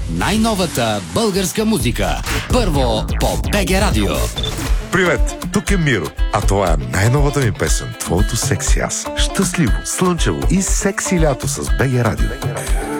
най-новата българска музика. Първо по БГ Радио. Привет, тук е Миро, а това е най-новата ми песен «Твоето секси аз». Щастливо, слънчево и секси лято с БГ Радио.